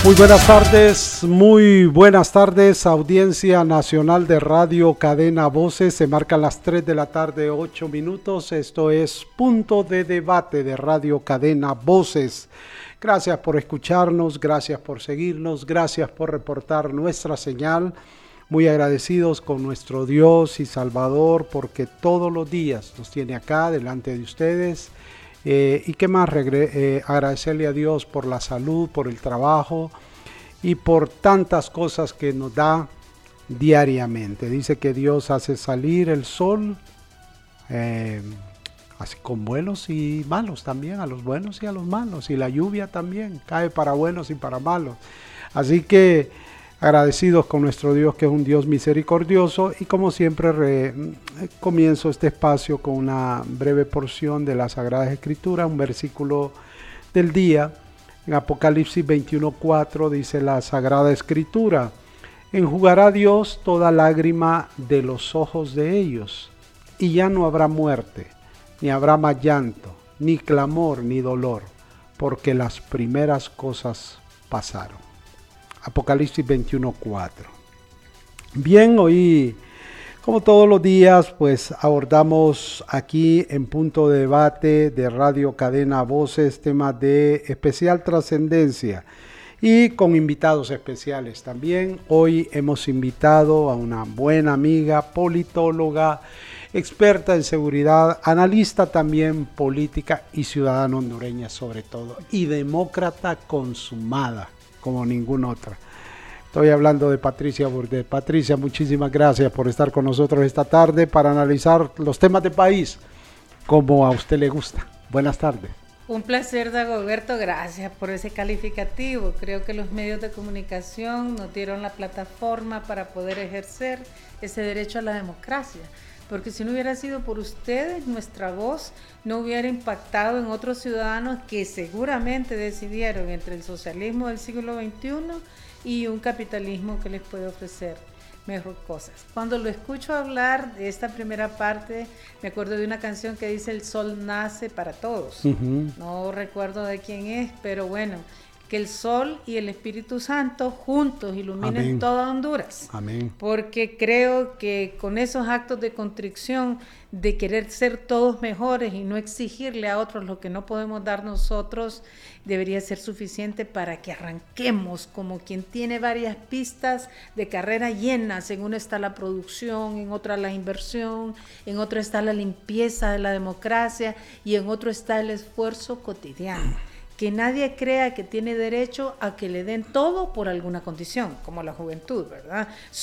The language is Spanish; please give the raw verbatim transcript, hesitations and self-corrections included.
Muy buenas tardes, muy buenas tardes, audiencia nacional de Radio Cadena Voces. Se marcan las tres de la tarde, ocho minutos. Esto es Punto de Debate de Radio Cadena Voces. Gracias por escucharnos, gracias por seguirnos, gracias por reportar nuestra señal. Muy agradecidos con nuestro Dios y Salvador porque todos los días nos tiene acá delante de ustedes. Eh, y qué más, regre- eh, agradecerle a Dios por la salud, por el trabajo y por tantas cosas que nos da diariamente. Dice que Dios hace salir el sol, eh, así con buenos y malos también, a los buenos y a los malos, y la lluvia también cae para buenos y para malos. Así que agradecidos con nuestro Dios, que es un Dios misericordioso, y como siempre re, comienzo este espacio con una breve porción de las Sagradas Escrituras, un versículo del día. En Apocalipsis veintiuno cuatro dice la Sagrada Escritura: enjugará Dios toda lágrima de los ojos de ellos, y ya no habrá muerte, ni habrá más llanto, ni clamor, ni dolor, porque las primeras cosas pasaron. Apocalipsis veintiuno cuatro. Bien, hoy, como todos los días, pues abordamos aquí en Punto de Debate de Radio Cadena Voces temas de especial trascendencia y con invitados especiales también. Hoy hemos invitado a una buena amiga, politóloga, experta en seguridad, analista también política y ciudadana hondureña sobre todo, y demócrata consumada como ninguna otra. Estoy hablando de Patricia Burdett. Patricia, muchísimas gracias por estar con nosotros esta tarde para analizar los temas de país como a usted le gusta. Buenas tardes. Un placer, Dagoberto, gracias por ese calificativo. Creo que los medios de comunicación nos dieron la plataforma para poder ejercer ese derecho a la democracia. Porque si no hubiera sido por ustedes, nuestra voz no hubiera impactado en otros ciudadanos que seguramente decidieron entre el socialismo del siglo veintiuno y un capitalismo que les puede ofrecer mejor cosas. Cuando lo escucho hablar de esta primera parte, me acuerdo de una canción que dice: el sol nace para todos. Uh-huh. No recuerdo de quién es, pero bueno, que el sol y el Espíritu Santo juntos iluminen Amén. Toda Honduras. Amén. Porque creo que con esos actos de contrición, de querer ser todos mejores y no exigirle a otros lo que no podemos dar nosotros, debería ser suficiente para que arranquemos como quien tiene varias pistas de carrera llenas. En una está la producción, en otra la inversión, en otra está la limpieza de la democracia y en otro está el esfuerzo cotidiano. Que nadie crea que tiene derecho a que le den todo por alguna condición, como la juventud, ¿verdad?